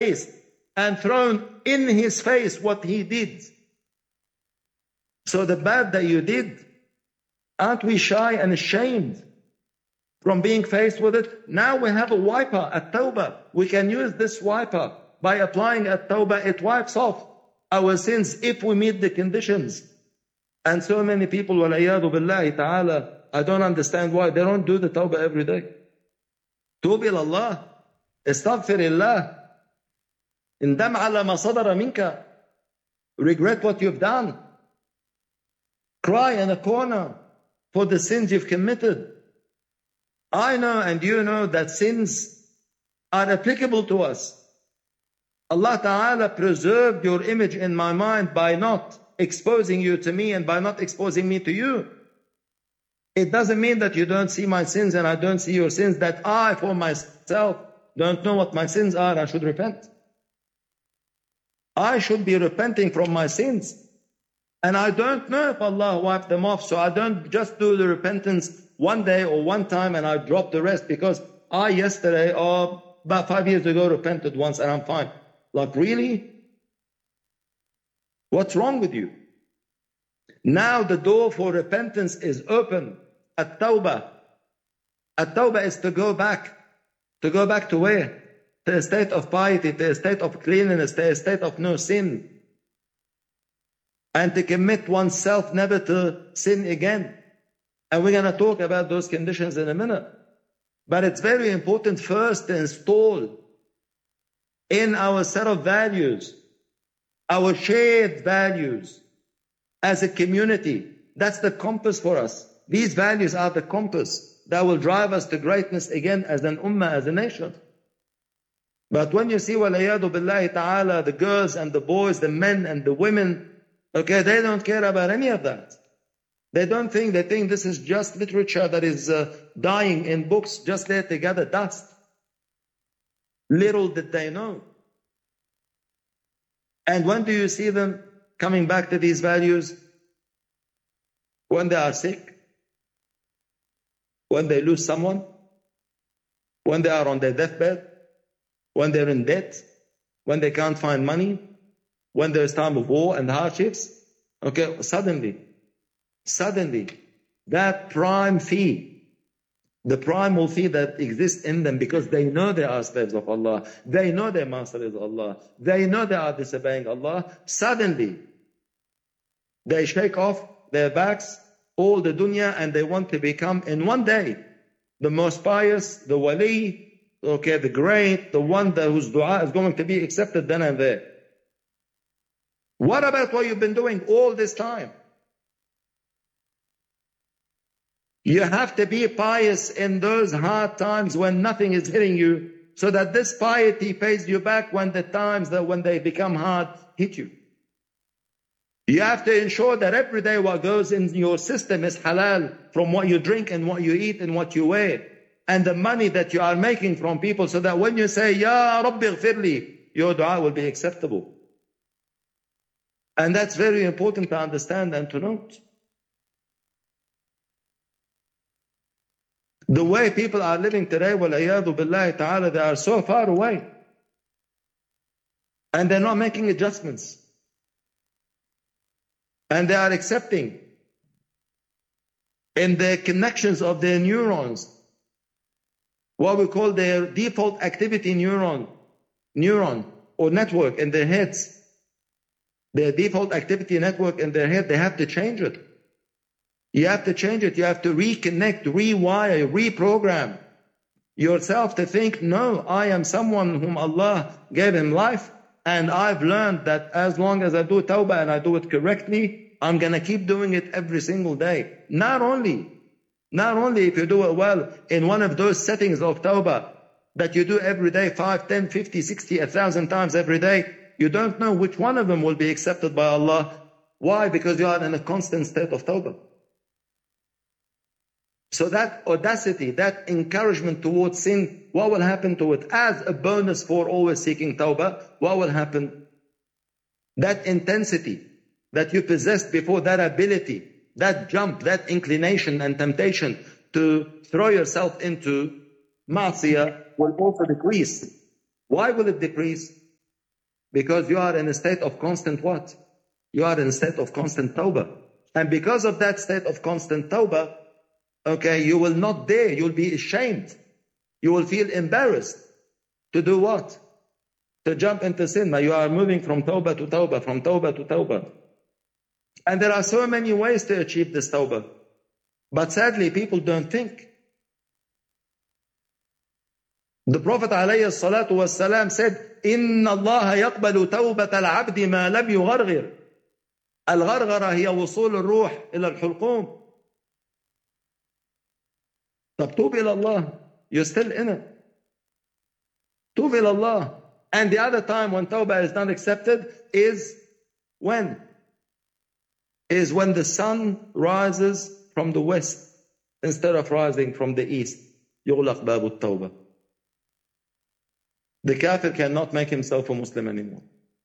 face and thrown in his face what he did. So the bad that you did, aren't we shy and ashamed from being faced with it? Now we have a wiper, at-tawbah. We can use this wiper. By applying at-tawbah, it wipes off our sins if we meet the conditions. And so many people, وَالْعِيَاذُ بِاللَّهِ ta'ala, I don't understand why they don't do the tawbah every day. توب إلى الله, استغفر الله, اندم على ما صدر منك, regret what you've done, cry in a corner for the sins you've committed. I know and you know that sins are applicable to us. Allah Ta'ala preserved your image in my mind by not exposing you to me and by not exposing me to you. It doesn't mean that you don't see my sins and I don't see your sins, that I for myself don't know what my sins are. I should repent. I should be repenting from my sins. And I don't know if Allah wiped them off, so I don't just do the repentance one day or one time and I drop the rest because I yesterday or about 5 years ago repented once and I'm fine. Like, really? What's wrong with you? Now the door for repentance is open. At-tawbah. At-tawbah is to go back. To go back to where? To a state of piety, to a state of cleanliness, to a state of no sin. And to commit oneself never to sin again. And we're going to talk about those conditions in a minute. But it's very important first to install in our set of values, our shared values as a community. That's the compass for us. These values are the compass that will drive us to greatness again as an ummah, as a nation. But when you see, وَالْعِيَاذُ بِاللَّهِ ta'ala, the girls and the boys, the men and the women, okay, they don't care about any of that. They think this is just literature that is dying in books, just there to gather dust. Little did they know. And when do you see them coming back to these values? When they are sick, when they lose someone, when they are on their deathbed, when they're in debt, when they can't find money, when there's time of war and hardships. Okay, suddenly, that prime fee, the primal fee that exists in them, because they know they are slaves of Allah, they know their master is Allah, they know they are disobeying Allah, suddenly they shake off their backs all the dunya and they want to become in one day the most pious, the wali, okay, the great, the one whose dua is going to be accepted then and there. What about what you've been doing all this time? You have to be pious in those hard times when nothing is hitting you, so that this piety pays you back when the times that when they become hard hit you. You have to ensure that every day what goes in your system is halal, from what you drink and what you eat and what you wear, and the money that you are making from people, so that when you say, Ya Rabbi ghfirli, your dua will be acceptable. And that's very important to understand and to note. The way people are living today, وَالْعِيَاذُ بِاللَّهِ ta'ala, they are so far away. And they're not making adjustments. And they are accepting in the connections of their neurons what we call their default activity neuron or network in their heads. Their default activity network in their head, they have to change it. You have to change it. You have to reconnect, rewire, reprogram yourself to think, no, I am someone whom Allah gave him life, and I've learned that as long as I do tawbah and I do it correctly, I'm going to keep doing it every single day. Not only if you do it well in one of those settings of tawbah that you do every day, 5, 10, 50, 60, 1,000 times every day, you don't know which one of them will be accepted by Allah. Why? Because you are in a constant state of tawbah. So that audacity, that encouragement towards sin, what will happen to it? As a bonus for always seeking tawbah, what will happen? That intensity that you possessed before, that ability, that jump, that inclination and temptation to throw yourself into ma'asiyah will also decrease. Why will it decrease? Because you are in a state of constant what? You are in a state of constant tawbah. And because of that state of constant tawbah, okay, you will not dare, you'll be ashamed. You will feel embarrassed to do what? To jump into sin. Now you are moving from tawbah to tawbah, from tawbah to tawbah. And there are so many ways to achieve this tawbah. But sadly, people don't think. The Prophet ﷺ said, إِنَّ اللَّهَ يَقْبَلُ تَوْبَةَ الْعَبْدِ مَا لَمْ يُغَرْغِرْ. الغرغرة هي وصول الروح إلى الحلقوم. طب توب إلى الله. You're still in it. توب إلى الله. And the other time when tawbah is not accepted is when? Is when the sun rises from the west instead of rising from the east. يغلق باب التوبة. The kafir cannot make himself a Muslim anymore.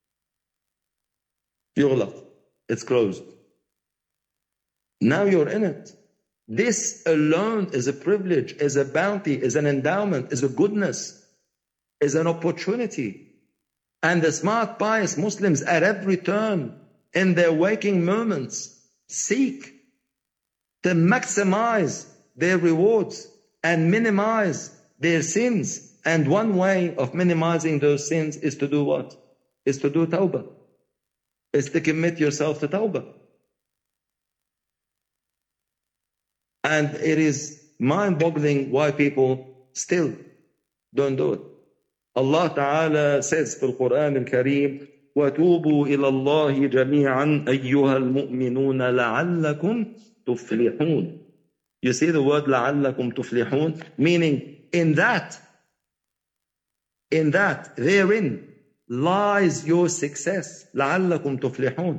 يغلق. It's closed. Now you're in it. This alone is a privilege, is a bounty, is an endowment, is a goodness, is an opportunity. And the smart, pious Muslims at every turn in their waking moments seek to maximize their rewards and minimize their sins. And one way of minimizing those sins is to do what? Is to do tawbah. Is to commit yourself to tawbah. And it is mind-boggling why people still don't do it. Allah Ta'ala says في القرآن الكريم وَتُوبُوا إِلَى اللَّهِ جَمِيعًا أَيُّهَا الْمُؤْمِنُونَ لَعَلَّكُمْ تُفْلِحُونَ. You see the word لَعَلَّكُمْ تُفْلِحُونَ, meaning therein lies your success. لَعَلَّكُمْ تُفْلِحُونَ.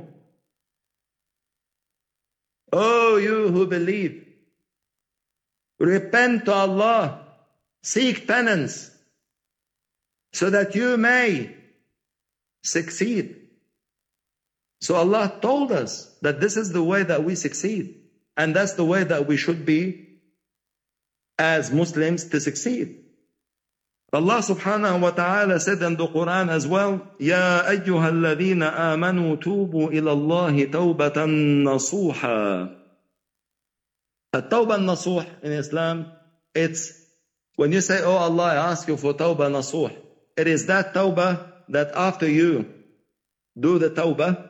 Oh, you who believe, repent to Allah, seek penance, so that you may succeed. So Allah told us that this is the way that we succeed. And that's the way that we should be as Muslims to succeed. Allah subhanahu wa ta'ala said in the Quran as well, يَا أَيُّهَا الَّذِينَ آمَنُوا تُوبُوا إِلَى اللَّهِ تَوْبَةً نَصُوحًا. التوبة النصوح in Islam, it's when you say, oh Allah, I ask you for tawbah nasuh. It is that tawbah that after you do the tawbah,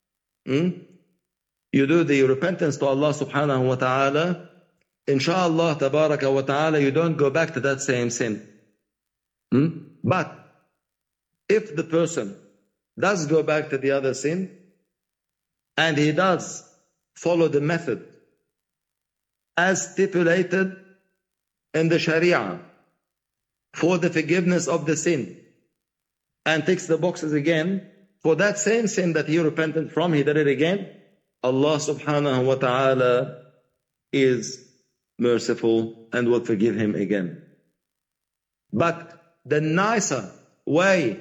you do the repentance to Allah subhanahu wa ta'ala, inshallah tabaraka wa ta'ala, you don't go back to that same sin. But if the person does go back to the other sin, and he does follow the method as stipulated in the Sharia for the forgiveness of the sin, and ticks the boxes again for that same sin that he repented from, he did it again, Allah subhanahu wa ta'ala is merciful and will forgive him again. But the nicer way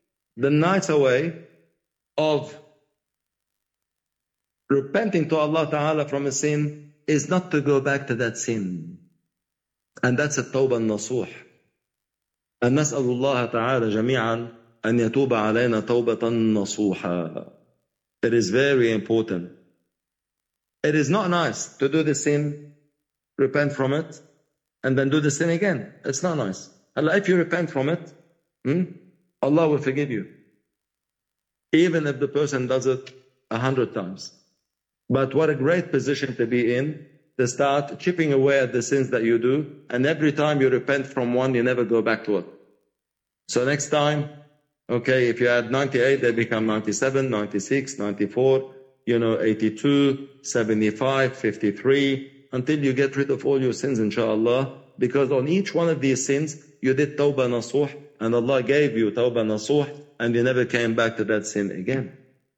of repenting to Allah ta'ala from a sin is not to go back to that sin. And that's a tawbah nasuh. And نسأل الله تعالى جميعا أن يتوب علينا توبة نصوحا. It is very important. It is not nice to do the sin, repent from it, and then do the sin again. It's not nice. Allah, if you repent from it, Allah will forgive you. Even if the person does it 100 times. But what a great position to be in, to start chipping away at the sins that you do, and every time you repent from one, you never go back to it. So next time, okay, if you had 98, they become 97, 96, 94, 82, 75, 53, until you get rid of all your sins, inshallah. Because on each one of these sins, you did tawbah nasuh, and Allah gave you tawbah nasuh, and you never came back to that sin again.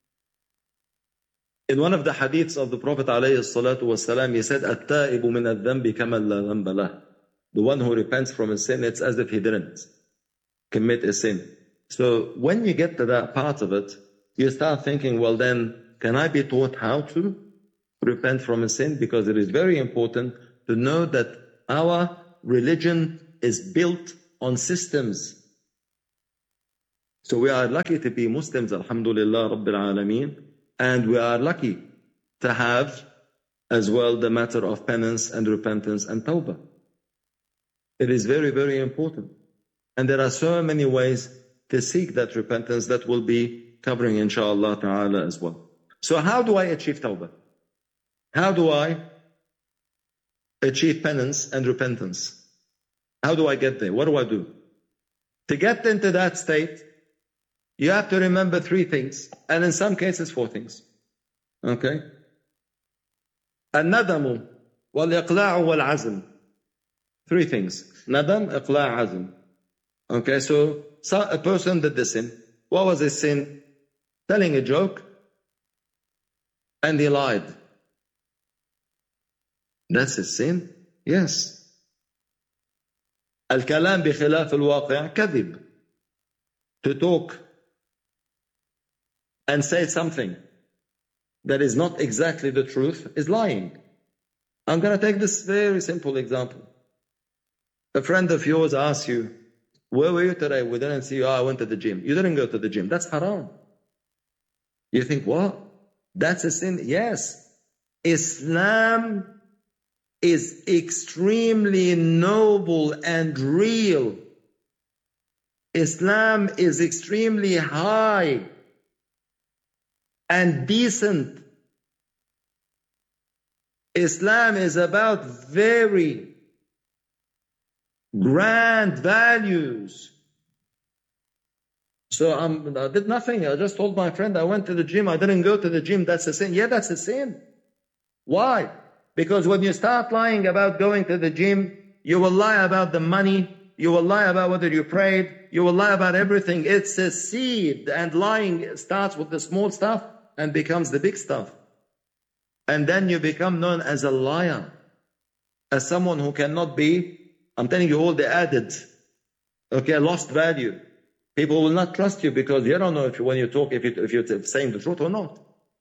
In one of the hadiths of the Prophet ﷺ, he said, التائب من الذنب كمن لا ذنب له. The one who repents from a sin, it's as if he didn't commit a sin. So when you get to that part of it, you start thinking, well then, can I be taught how to repent from a sin? Because it is very important to know that our religion is built on systems. So we are lucky to be Muslims, alhamdulillah, Rabbil Alameen. And we are lucky to have as well the matter of penance and repentance and tawbah. It is very, very important. And there are so many ways to seek that repentance that will be covering inshallah ta'ala as well. So how do I achieve tawbah? How do I achieve penance and repentance? How do I get there? What do I do? To get into that state, you have to remember 3 things, and in some cases 4 things. Okay? الندم والإقلاع والعزم. 3 things. Nadam, iqla', azm. Okay, so a person did the sin. What was his sin? Telling a joke, and he lied. That's his sin? Yes. الكلام بخلاف الواقع كذب. To talk and say something that is not exactly the truth is lying. I'm going to take this very simple example. A friend of yours asks you, where were you today? We didn't see you. Oh, I went to the gym. You didn't go to the gym. That's haram. You think, what? That's a sin? Yes. Islam is extremely noble and real. Islam is extremely high and decent. Islam is about very grand values. So I did nothing. I just told my friend I went to the gym. I didn't go to the gym. That's a sin. Yeah, that's a sin. Why? Because when you start lying about going to the gym, you will lie about the money. You will lie about whether you prayed. You will lie about everything. It's a seed. And lying starts with the small stuff and becomes the big stuff. And then you become known as a liar. As someone who cannot be, I'm telling you all the added, lost value. People will not trust you because you don't know if when you talk, if you're saying the truth or not.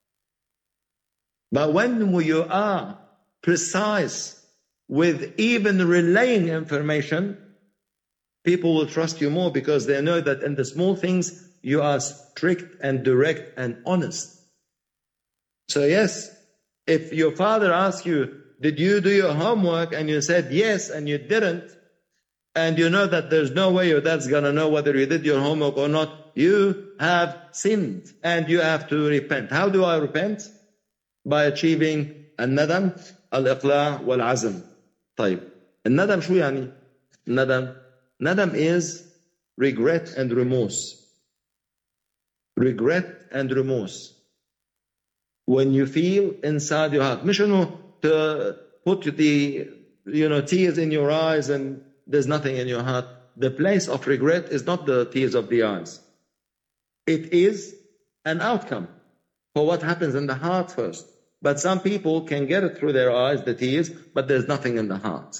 But when you are precise with even relaying information, people will trust you more because they know that in the small things, you are strict and direct and honest. So yes, if your father asks you, did you do your homework? And you said yes, and you didn't, and you know that there's no way your dad's going to know whether you did your homework or not, you have sinned and you have to repent. How do I repent? By achieving الندم الإقلاع والعزم. طيب الندم شو يعني؟ Nadam is regret and remorse. Regret and remorse. When you feel inside your heart, مش إنه to put the tears in your eyes and there's nothing in your heart. The place of regret is not the tears of the eyes. It is an outcome for what happens in the heart first. But some people can get it through their eyes, the tears, but there's nothing in the heart.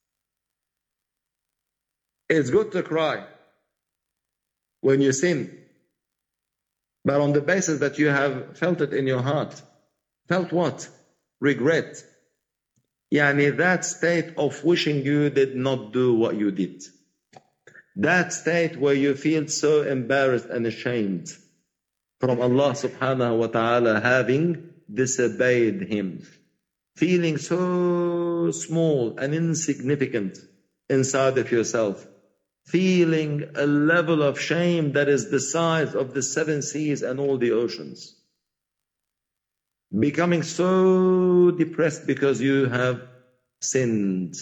It's good to cry when you sin, but on the basis that you have felt it in your heart. Felt what? Regret. Yani that state of wishing you did not do what you did. That state where you feel so embarrassed and ashamed from Allah subhanahu wa ta'ala having disobeyed Him. Feeling so small and insignificant inside of yourself. Feeling a level of shame that is the size of the 7 seas and all the oceans. Becoming so depressed because you have sinned.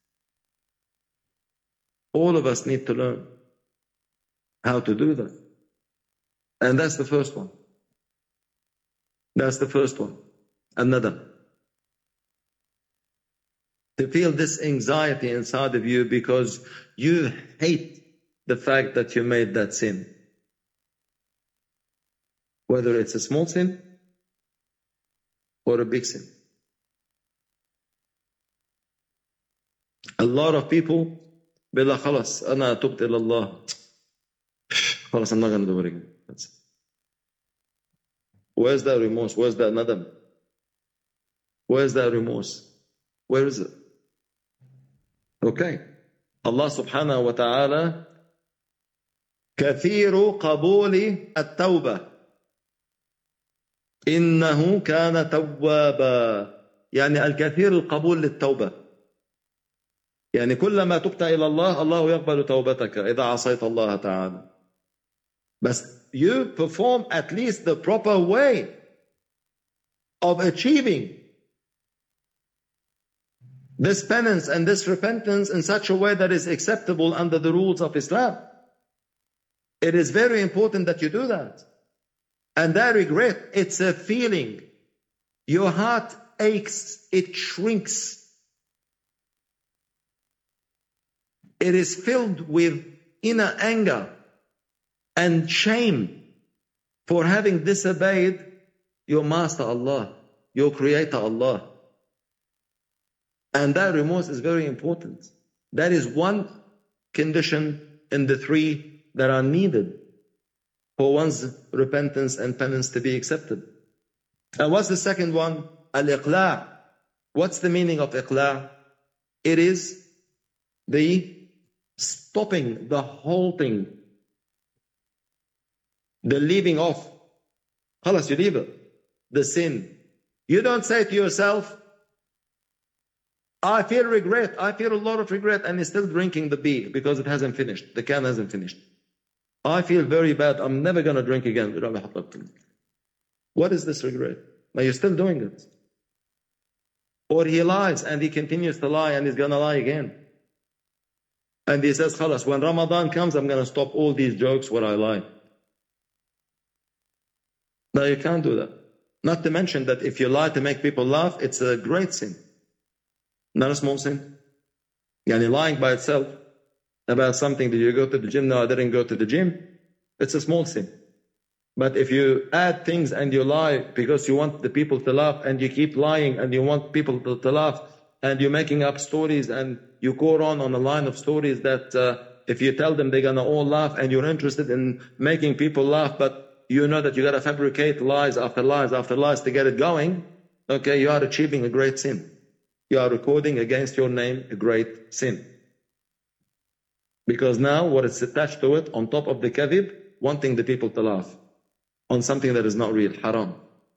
All of us need to learn how to do that. And that's the first one. That's the first one. An-nadam. To feel this anxiety inside of you because you hate the fact that you made that sin. Whether it's a small sin or a big sin. A lot of people بيقول خلاص أنا تبت إلى الله. خلاص I'm not going to do it again. That's it. Where's that remorse? Where's that nadam? Where's that remorse? Where is it? Okay. Allah subhanahu wa ta'ala كثير قبول التوبة إنه كان توابا. يعني الكثير القبول للتوبة، يعني كلما تبت إلى الله الله يقبل توبتك إذا عصيت الله تعالى. بس you perform at least the proper way of achieving this penance and this repentance in such a way that is acceptable under the rules of Islam. It is very important that you do that. And that regret, it's a feeling. Your heart aches, it shrinks. It is filled with inner anger and shame for having disobeyed your Master Allah, your Creator Allah. And that remorse is very important. That is one condition in the three that are needed for one's repentance and penance to be accepted. And what's the second one? Al-Iqla'. What's the meaning of Iqla'? It is the stopping, the halting, the leaving off. Khalas, you leave it. The sin. You don't say to yourself, I feel regret, I feel a lot of regret, and you're still drinking the beer because it hasn't finished, the can hasn't finished. I feel very bad, I'm never going to drink again. What is this regret? Now you're still doing it. Or he lies and he continues to lie and he's going to lie again. And he says, Khalas, when Ramadan comes, I'm going to stop all these jokes where I lie. No, you can't do that. Not to mention that if you lie to make people laugh, it's a great sin. Not a small sin. Yani lying by itself about something, did you go to the gym? No, I didn't go to the gym. It's a small sin. But if you add things and you lie because you want the people to laugh and you keep lying and you want people to laugh and you're making up stories and you go on a line of stories that if you tell them they're going to all laugh and you're interested in making people laugh, but you know that you got to fabricate lies after lies after lies to get it going, okay, you are achieving a great sin. You are recording against your name a great sin. Because now what is attached to it, on top of the kadhib, wanting the people to laugh on something that is not real, haram.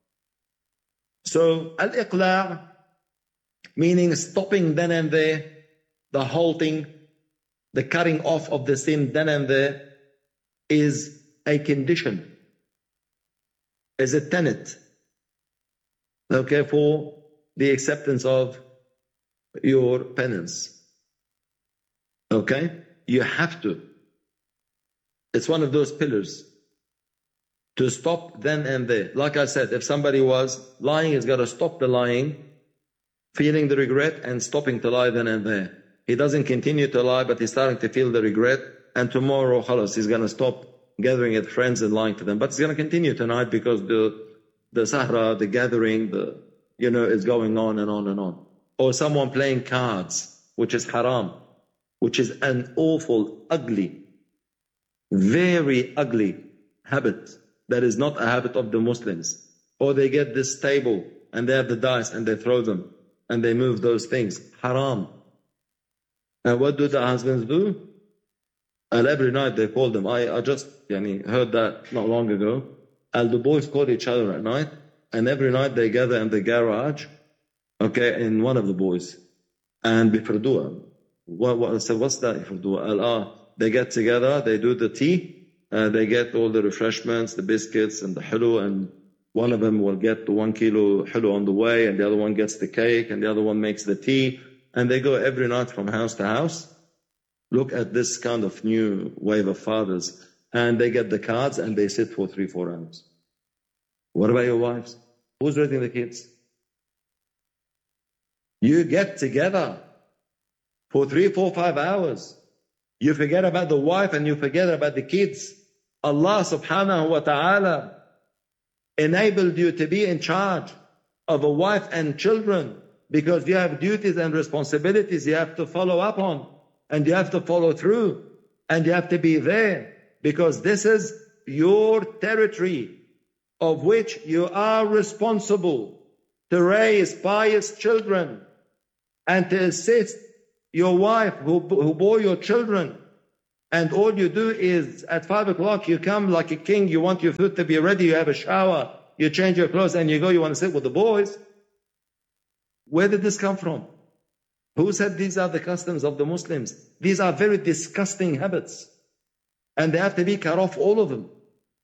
So, al-iqla', meaning stopping then and there, the halting, the cutting off of the sin then and there, is a condition, is a tenet, okay, for the acceptance of your penance. Okay? You have to. It's one of those pillars. To stop then and there. Like I said, if somebody was lying, he's got to stop the lying, feeling the regret and stopping to lie then and there. He doesn't continue to lie, but he's starting to feel the regret, and tomorrow, khalas, he's going to stop gathering with friends and lying to them. But he's going to continue tonight because the sahra, the gathering, is going on and on and on. Or someone playing cards, which is haram, which is an awful, ugly, very ugly habit that is not a habit of the Muslims. Or they get this table and they have the dice and they throw them and they move those things. Haram. And what do the husbands do? And every night they call them. I just heard that not long ago. And the boys call each other at night, and every night they gather in the garage, okay, in one of the boys, and bifrdua. So what's that bifrdua? They get together, they do the tea, they get all the refreshments, the biscuits and the hulu, and one of them will get the 1 kilo hulu on the way, and the other one gets the cake, and the other one makes the tea, and they go every night from house to house. Look at this kind of new wave of fathers. And they get the cards and they sit for 3-4 hours. What about your wives? Who's raising the kids? You get together for 3, 4, 5 hours. You forget about the wife and you forget about the kids. Allah subhanahu wa ta'ala enabled you to be in charge of a wife and children because you have duties and responsibilities you have to follow up on, and you have to follow through, and you have to be there. Because this is your territory of which you are responsible to raise pious children and to assist your wife who bore your children and all you do is at 5 o'clock you come like a king, you want your food to be ready, you have a shower, you change your clothes and you go, you want to sit with the boys. Where did this come from? Who said these are the customs of the Muslims? These are very disgusting habits. And they have to be cut off, all of them.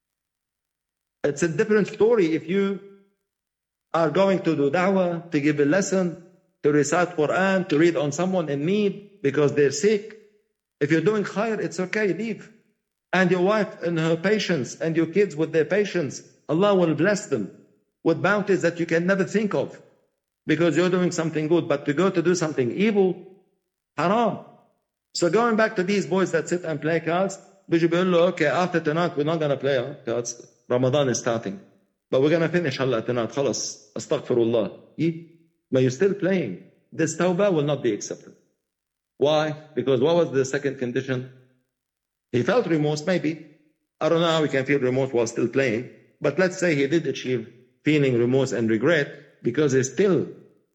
It's a different story if you are going to do da'wah, to give a lesson, to recite Quran, to read on someone in need because they're sick. If you're doing khair, it's okay, leave. And your wife and her patience, and your kids with their patience, Allah will bless them with bounties that you can never think of because you're doing something good. But to go to do something evil, haram. So going back to these boys that sit and play cards, okay, after tonight we're not going to play cards. Ramadan is starting. But we're going to finish Allah tonight. Khalas. Astaghfirullah. But you're still playing. This tawbah will not be accepted. Why? Because what was the second condition? He felt remorse, maybe. I don't know how he can feel remorse while still playing. But let's say he did achieve feeling remorse and regret because he's still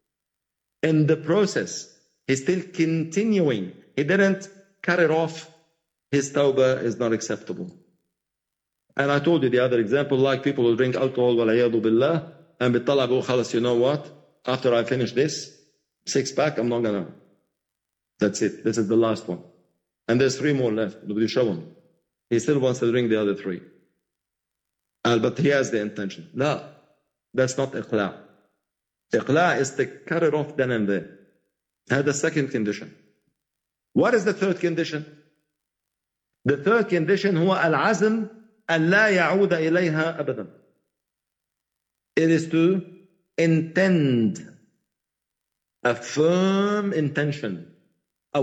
in the process. He's still continuing. He didn't cut it off. His tawbah is not acceptable. And I told you the other example, like people who drink alcohol, walayadu billah, and bitalabu khalas, you know what? After I finish this 6-pack, I'm not gonna. That's it. This is the last one. And there's 3 more left. He still wants to drink the other 3. But he has the intention. No, that's not iqla'. Iqla' is to cut it off then and there. That's the second condition. What is the third condition? The third condition هو العزم أن لا يعود إليها أبدا. It is to intend a firm intention, a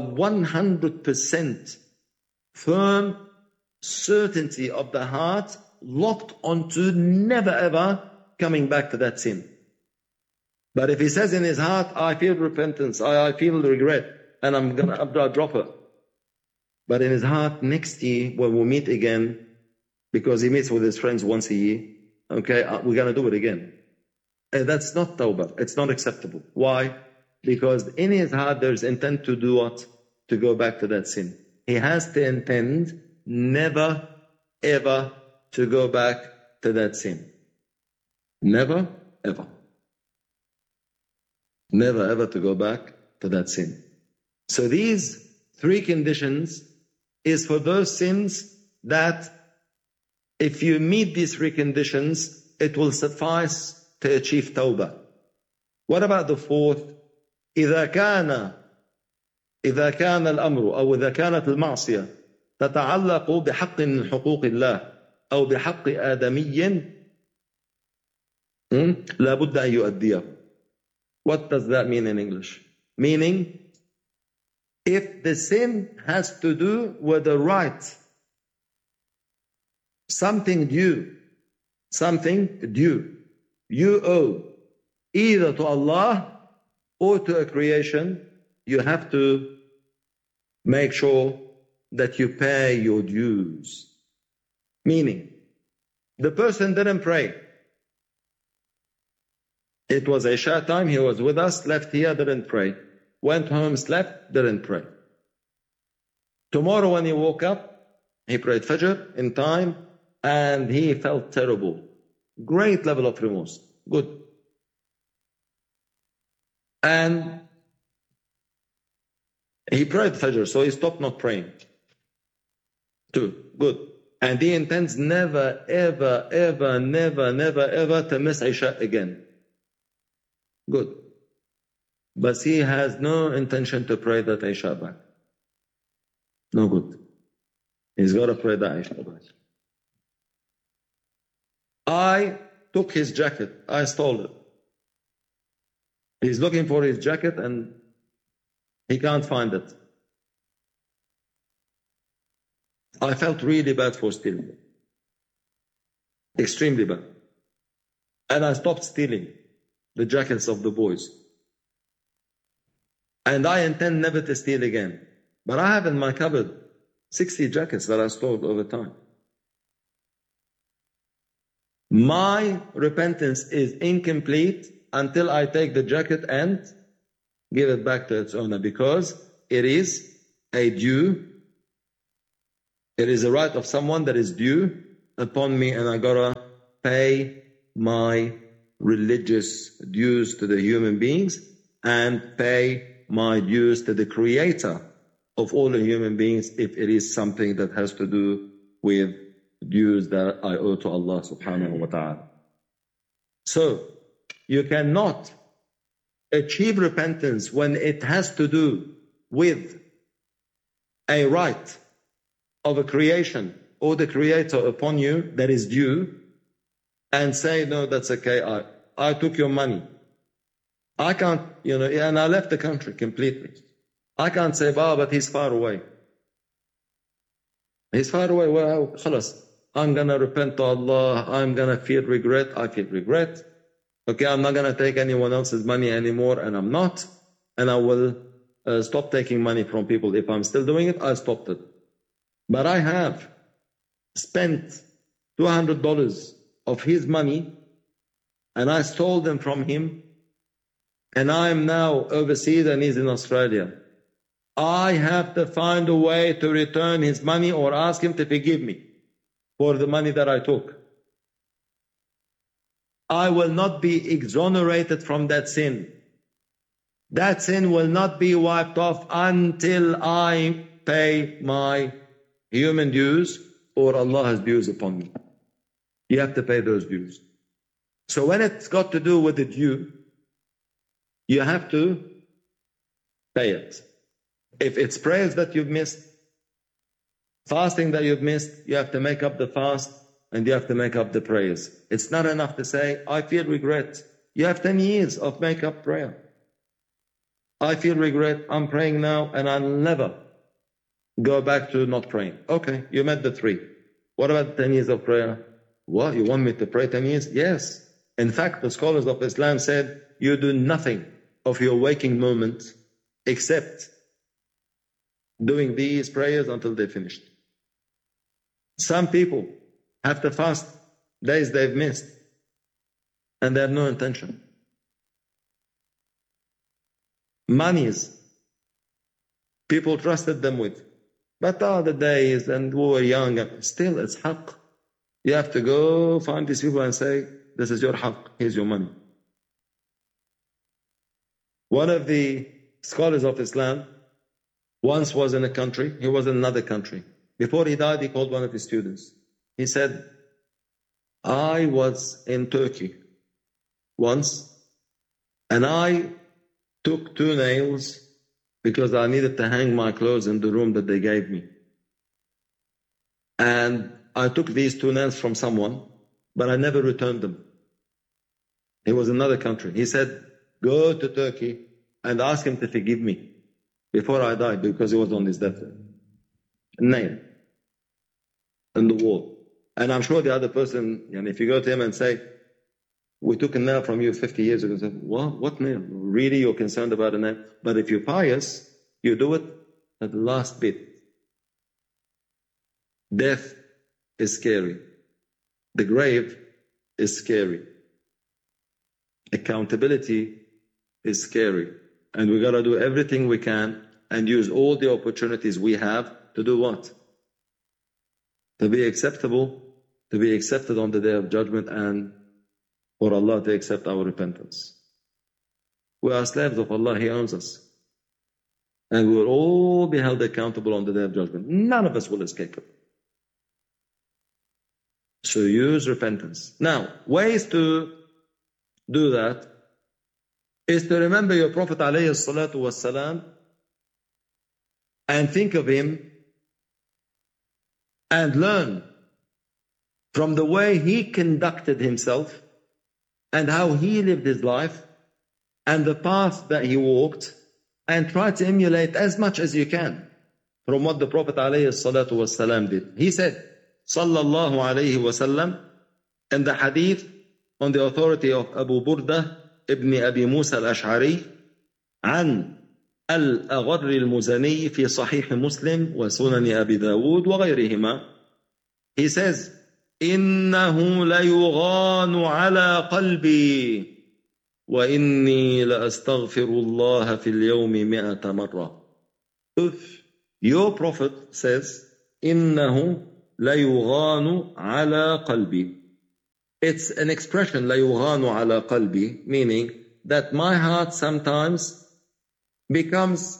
100% firm certainty of the heart locked onto never ever coming back to that sin. But if he says in his heart, I feel repentance, I feel regret, and I'm gonna drop her. But in his heart, next year when we meet again, because he meets with his friends once a year, okay, we're gonna do it again. And that's not tawbah. It's not acceptable. Why? Because in his heart there's intent to do what? To go back to that sin. He has to intend never ever to go back to that sin. Never ever. Never ever to go back to that sin. So these 3 conditions is for those sins that if you meet these 3 conditions, it will suffice to achieve tawbah. What about the 4th? إذا كان الأمر أو إذا كانت المعصية تتعلق بحق من حقوق الله أو بحق آدمي لا بد أن يؤديه. What does that mean in English? Meaning, if the sin has to do with the right, something due, you owe either to Allah or to a creation, you have to make sure that you pay your dues. Meaning, the person didn't pray. It was Isha time, he was with us, left here, didn't pray. Went home, slept, didn't pray. Tomorrow when he woke up, he prayed Fajr in time, and he felt terrible. Great level of remorse. Good. And he prayed Fajr, so he stopped not praying. 2. Good. And he intends never, ever, ever, never, ever to miss Isha again. Good. But he has no intention to pray that Isha back. No good. He's got to pray that Isha back. I took his jacket. I stole it. He's looking for his jacket and he can't find it. I felt really bad for stealing. Extremely bad. And I stopped stealing the jackets of the boys. And I intend never to steal again. But I have in my cupboard 60 jackets that I stole over time. My repentance is incomplete until I take the jacket and give it back to its owner, because it is a due It is a right of someone that is due upon me, and I gotta pay my religious dues to the human beings and pay my dues to the creator of all the human beings if it is something that has to do with dues that I owe to Allah subhanahu wa ta'ala. So, you cannot achieve repentance when it has to do with a right of a creation or the creator upon you that is due and say, no, that's okay, I took your money. I can't, and I left the country completely. I can't say, but he's far away. He's far away. Well, khalas, I'm going to repent to Allah. I'm going to feel regret. I feel regret. Okay, I'm not going to take anyone else's money anymore, and I'm not. And I will stop taking money from people. If I'm still doing it, I stopped it. But I have spent $200 of his money, and I stole them from him, and I'm now overseas and he's in Australia. I have to find a way to return his money or ask him to forgive me for the money that I took. I will not be exonerated from that sin. That sin will not be wiped off until I pay my human dues or Allah has dues upon me. You have to pay those dues. So when it's got to do with the due, you have to pay it. If it's prayers that you've missed, fasting that you've missed, you have to make up the fast and you have to make up the prayers. It's not enough to say, I feel regret. You have 10 years of make-up prayer. I feel regret, I'm praying now, and I'll never go back to not praying. Okay, you met the 3. What about 10 years of prayer? What, you want me to pray 10 years? Yes. In fact, the scholars of Islam said, you do nothing of your waking moment except doing these prayers until they're finished. Some people have to fast days they've missed, and they have no intention. Monies people trusted them with. But all the days, and we were young, and still it's haqq. You have to go find these people and say, this is your haqq, here's your money. One of the scholars of Islam once was in a country, he was in another country. Before he died, he called one of his students. He said, I was in Turkey once, and I took 2 nails because I needed to hang my clothes in the room that they gave me. And I took these 2 nails from someone, but I never returned them. He was in another country. He said, go to Turkey and ask him to forgive me before I died, because he was on his deathbed. A nail in the wall. And I'm sure the other person, and if you go to him and say, we took a nail from you 50 years ago, say, what nail? Really, you're concerned about a nail? But if you're pious, you do it at the last bit. Death is scary. The grave is scary. Accountability is scary. And we got to do everything we can and use all the opportunities we have to do what? To be acceptable, to be accepted on the day of judgment, and for Allah to accept our repentance. We are slaves of Allah, He owns us. And we will all be held accountable on the day of judgment. None of us will escape it. So use repentance. Now, ways to do that is to remember your Prophet ﷺ and think of him and learn from the way he conducted himself and how he lived his life and the path that he walked, and try to emulate as much as you can from what the Prophet ﷺ did. He said, sallallahu alayhi wasallam, in the hadith on the authority of Abu Burda ibn Abi Musa al-Ash'ari, عن الأغر المزني في صحيح مسلم وسنن أبي داود وغيرهما. He says, إنه ليغان على قلبي وإني لأستغفر الله في اليوم 100 مرة. If your Prophet says, إِنَّهُ لَيُغَانُ عَلَى قَلْبِي. It's an expression, لَيُغَانُ عَلى قَلْبِي, meaning that my heart sometimes becomes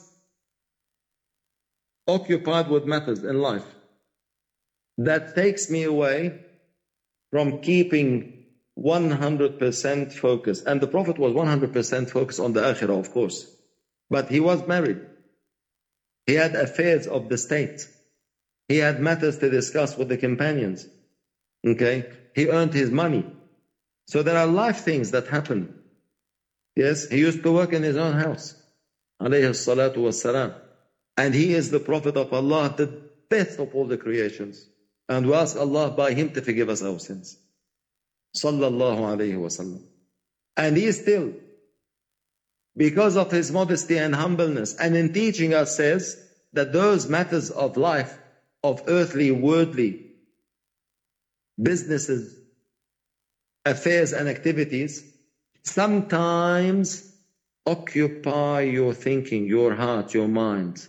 occupied with matters in life that takes me away from keeping 100% focus. And the Prophet was 100% focused on the akhirah, of course. But he was married. He had affairs of the state. He had matters to discuss with the companions. Okay? He earned his money. So there are life things that happen. Yes, he used to work in his own house. Alayhi salatu wassalam. And he is the Prophet of Allah, the best of all the creations. And we ask Allah by him to forgive us our sins. Sallallahu alayhi wasallam. And he still, because of his modesty and humbleness, and in teaching us says that those matters of life, of earthly, worldly, businesses, affairs and activities, sometimes occupy your thinking, your heart, your mind.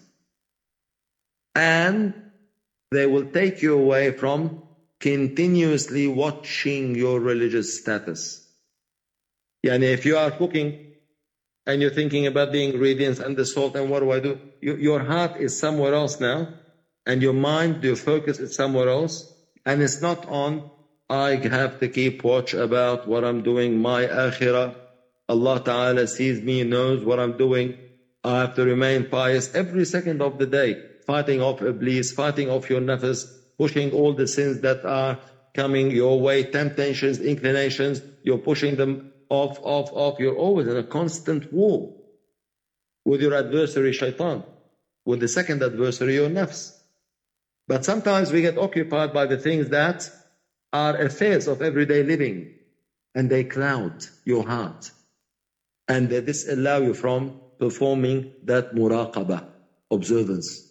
And they will take you away from continuously watching your religious status. Yani if you are cooking and you're thinking about the ingredients and the salt and what do I do? Your heart is somewhere else now, and your mind, your focus is somewhere else, and it's not on, I have to keep watch about what I'm doing, my akhirah. Allah Ta'ala sees me, knows what I'm doing. I have to remain pious every second of the day, fighting off Iblis, fighting off your nafs, pushing all the sins that are coming your way, temptations, inclinations, you're pushing them off. You're always in a constant war with your adversary, shaitan, with the second adversary, your nafs. But sometimes we get occupied by the things that are affairs of everyday living, and they cloud your heart, and they disallow you from performing that muraqabah, observance.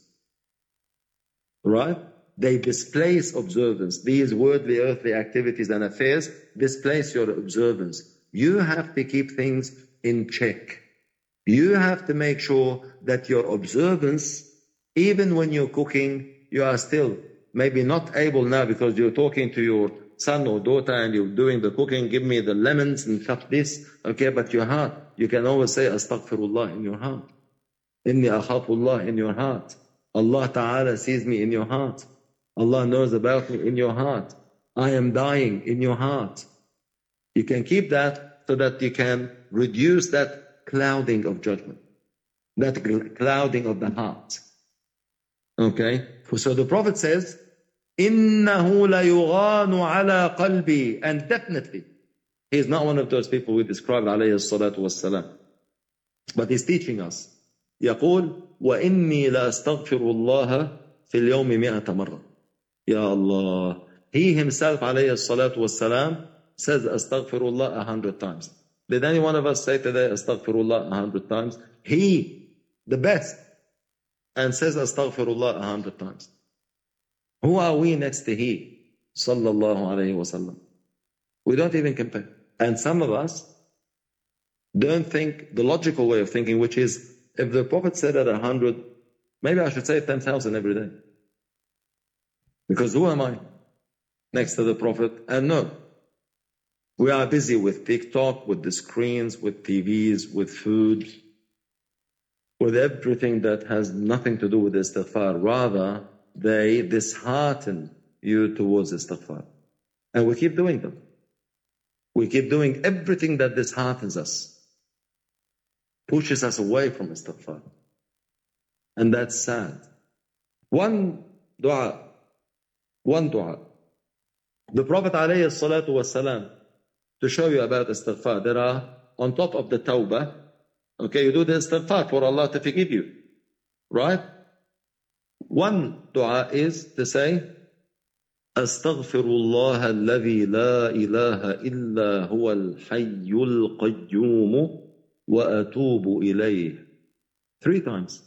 Right? They displace observance. These worldly, earthly activities and affairs displace your observance. You have to keep things in check. You have to make sure that your observance, even when you're cooking, you are still maybe not able now because you're talking to your son or daughter and you're doing the cooking, give me the lemons and chop this, okay, but your heart, you can always say astaghfirullah in your heart. Inni akhafullah in your heart. Allah Ta'ala sees me in your heart. Allah knows about me in your heart. I am dying in your heart. You can keep that so that you can reduce that clouding of judgment, that clouding of the heart. Okay? So the Prophet says, إِنَّهُ لَيُغَانُ عَلَى قَلْبِي. And definitely, he is not one of those people we described alayhi salatu wassalam. But he's teaching us. يقول وإني لا أستغفر الله في اليوم 100 مرة. Ya Allah. He himself alayhi salatu wassalam says astaghfirullah 100 times. Did any one of us say today astaghfirullah 100 times? He, the best, and says astaghfirullah 100 times. Who are we next to he? Sallallahu alayhi wasallam. We don't even compare. And some of us don't think the logical way of thinking, which is, if the Prophet said at 100, maybe I should say 10,000 every day. Because who am I next to the Prophet? And no, we are busy with TikTok, with the screens, with TVs, with food, with everything that has nothing to do with istighfar. Rather, they dishearten you towards istighfar. And we keep doing them. We keep doing everything that disheartens us, pushes us away from istighfar. And that's sad. One dua. The Prophet alayhi salatu wasalam, to show you about istighfar, there are, on top of the tawbah, okay, you do the istighfar for Allah to forgive you. Right? One dua is to say, أستغفر الله الذي لا إله إلا هو الحي القيوم وأتوب إليه. 3 times.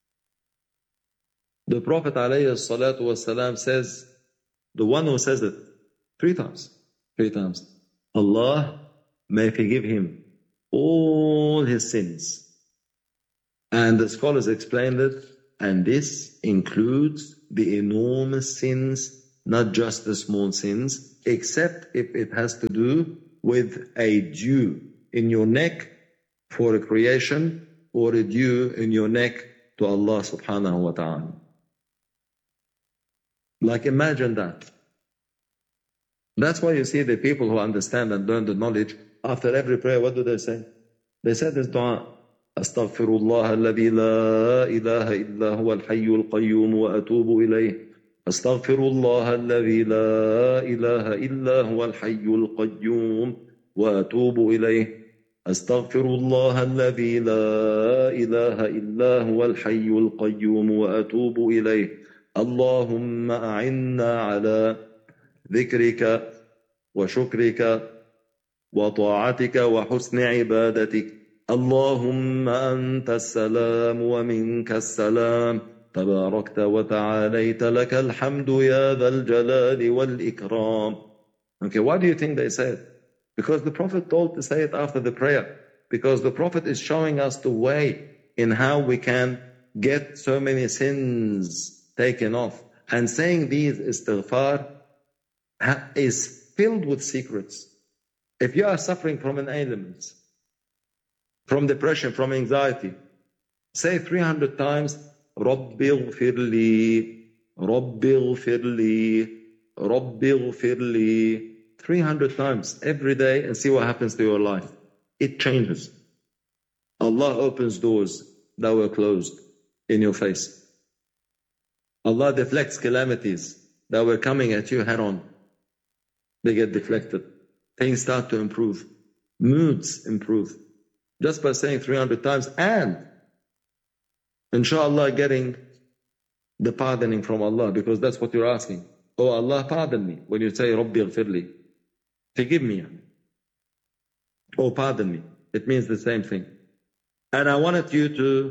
The Prophet ﷺ says, the one who says it 3 times, Allah may forgive him all his sins. And the scholars explained it and this includes the enormous sins, not just the small sins, except if it has to do with a dew in your neck for a creation or a dew in your neck to Allah subhanahu wa ta'ala. Like imagine that. That's why you see the people who understand and learn the knowledge, after every prayer, what do they say? They say this dua, أستغفر الله الذي لا إله إلا هو الحي القيوم وأتوب إليه. أستغفر الله الذي لا إله إلا هو الحي القيوم وأتوب إليه. أستغفر الله الذي لا إله إلا هو الحي القيوم وأتوب إليه. اللهم أعنا على ذكرك وشكرك وطاعتك وحسن عبادتك. اللهم أنت السلام ومنك السلام تباركت وتعاليت لك الحمد يا ذا الجلال والإكرام. Okay, why do you think they say it? Because the Prophet told to say it after the prayer. Because the Prophet is showing us the way in how we can get so many sins taken off. And saying these istighfar is filled with secrets. If you are suffering from an ailment, from depression, from anxiety, say 300 times, رَبِّ اغْفِرْ لِي رَبِّ اغْفِرْ لِي رَبِّ اغْفِرْ لِي 300 times every day and see what happens to your life. It changes. Allah opens doors that were closed in your face. Allah deflects calamities that were coming at you head on. They get deflected. Things start to improve. Moods improve. Just by saying 300 times and inshallah getting the pardoning from Allah, because that's what you're asking. Oh Allah, pardon me. When you say Rabbi ighfirli, forgive me. Oh, pardon me. It means the same thing. And I wanted you to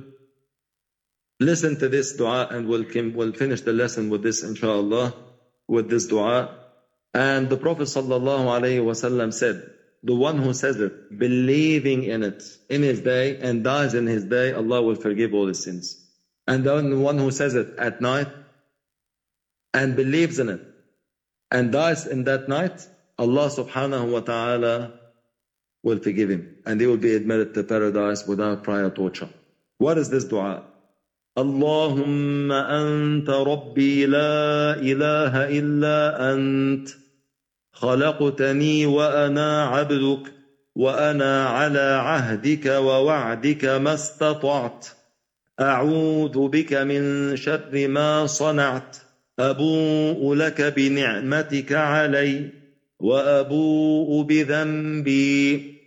listen to this dua, and we'll finish the lesson with this inshallah, with this dua. And the Prophet ﷺ said, the one who says it, believing in it, in his day, and dies in his day, Allah will forgive all his sins. And the one who says it at night, and believes in it, and dies in that night, Allah subhanahu wa ta'ala will forgive him. And he will be admitted to paradise without prior torture. What is this dua? Allahumma anta rabbi la ilaha illa ant. خلقتني وأنا عبدك وأنا على عهدك ووعدك ما استطعت أعوذ بك من شر ما صنعت أبوء لك بنعمتك علي وأبوء بذنبي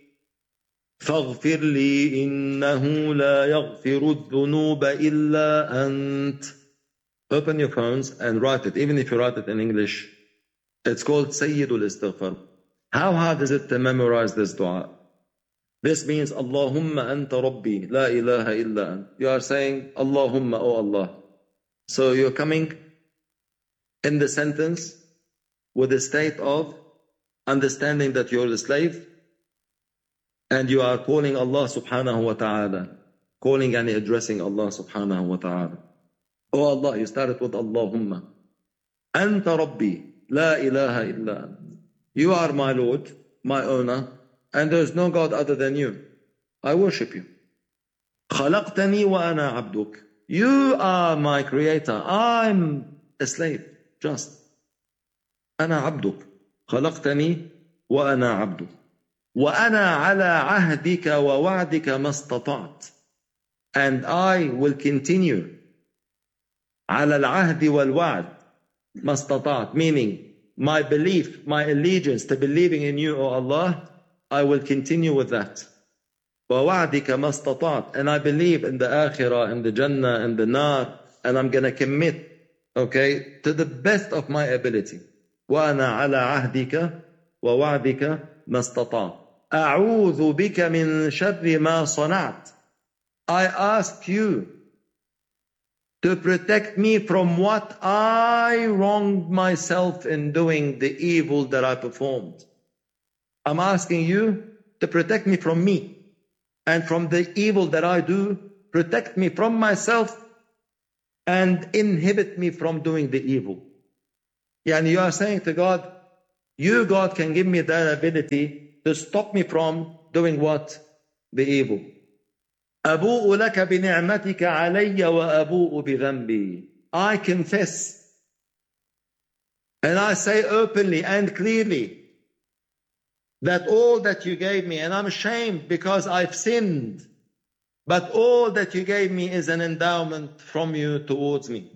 فاغفر لي إنه لا يغفر الذنوب إلا أنت. Open your phones and write it, even if you write it in English. It's called Sayyidul Istighfar. How hard is it to memorize this dua? This means Allahumma anta rabbi la ilaha illa ant. You are saying Allahumma, oh Allah. So you're coming in the sentence with a state of understanding that you're the slave, and you are calling Allah subhanahu wa ta'ala. Calling and addressing Allah subhanahu wa ta'ala. Oh Allah, you started with Allahumma. Anta rabbi. La ilaha illa. You are my Lord, my owner, and there is no God other than you. I worship you. خلقتني وأنا عبدك. You are my creator. I'm a slave, just. أنا عبدك. خلقتني وأنا عبدك. وأنا على عهدك ووعدك ما استطعت. And I will continue. على العهد والوعد. ما استطعت, meaning my belief, my allegiance to believing in you, O Allah, I will continue with that. وَوَعْدِكَ مَا اسْتَطَعْتَ. And I believe in the akhirah, in the Jannah, and the nar, and I'm going to commit, okay, to the best of my ability. وَأَنَا عَلَى عَهْدِكَ وَوَعْدِكَ مَا اسْتَطَعْتَ أَعُوذُ بِكَ مِنْ شَرِّ مَا صَنَعْتَ. I ask you to protect me from what I wronged myself in doing, the evil that I performed. I'm asking you to protect me from me and from the evil that I do. Protect me from myself and inhibit me from doing the evil. Yani you are saying to God, you, God, can give me that ability to stop me from doing what? The evil. أبوء لك بنعمتك علي وأبوء بذنبي. I confess and I say openly and clearly that all that you gave me, and I'm ashamed because I've sinned, but all that you gave me is an endowment from you towards me.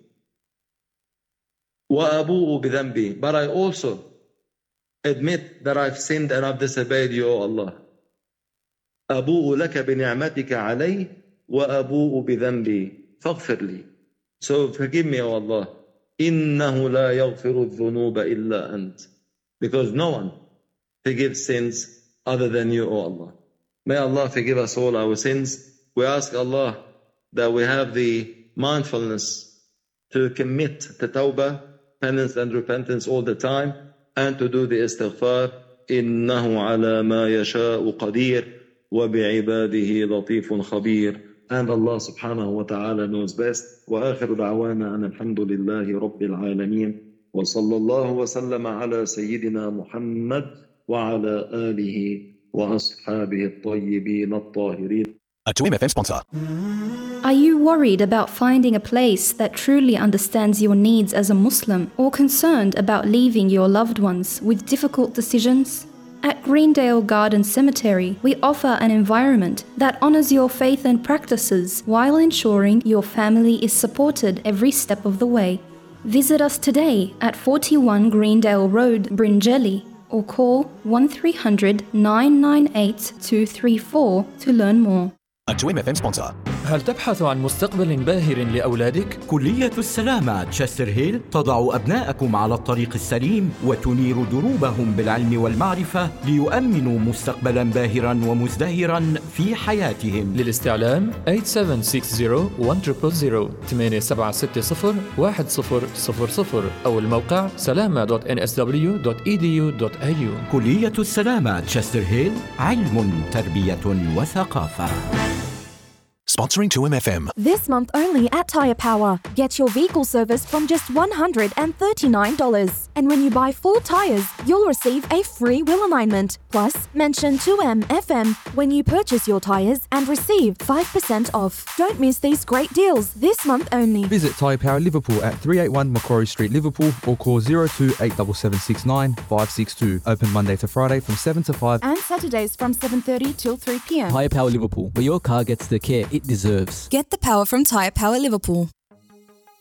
وأبوء بذنبي. But I also admit that I've sinned and I've disobeyed you, O Allah. أبوء لك بنعمتك علي وأبوء بذنبي فاغفر لي. So forgive me, O Allah. إنه لا يغفر الذنوب إلا أنت. Because no one forgives sins other than you, O Allah. May Allah forgive us all our sins. We ask Allah that we have the mindfulness to commit to tawbah, penance and repentance all the time, and to do the istighfar. إنه على ما يشاء قدير وبعباده لطيف خبير. And Allah subhanahu wa ta'ala knows best. وآخر دعوانا أن الحمد لله رب العالمين وصلى الله وسلم على سيدنا محمد وعلى آله وأصحابه الطيبين الطاهرين. A 2MFM sponsor. Are you worried about finding a place that truly understands your needs as a Muslim, or concerned about leaving your loved ones with difficult decisions? At Greendale Garden Cemetery, we offer an environment that honors your faith and practices while ensuring your family is supported every step of the way. Visit us today at 41 Greendale Road, Bringelly, or call 1300 998 234 to learn more. A 2MFM sponsor. هل تبحث عن مستقبل باهر لأولادك؟ كلية السلامة تشستر هيل تضع أبناءكم على الطريق السليم وتنير دروبهم بالعلم والمعرفة ليؤمنوا مستقبلا باهرا ومزدهرا في حياتهم. للاستعلام 8760-1000 8760-1000 أو الموقع salama.nsw.edu.au. كلية السلامة تشستر هيل، علم، تربية وثقافة. Sponsoring 2MFM. This month only at Tyre Power. Get your vehicle service from just $139. And when you buy 4 tyres, you'll receive a free wheel alignment. Plus, mention 2MFM when you purchase your tyres and receive 5% off. Don't miss these great deals this month only. Visit Tyre Power Liverpool at 381 Macquarie Street, Liverpool, or call 02-87769 562. Open Monday to Friday from 7 to 5. And Saturdays from 7:30 till 3 p.m. Tyre Power Liverpool, where your car gets the care it deserves. Get the power from Tyre Power Liverpool.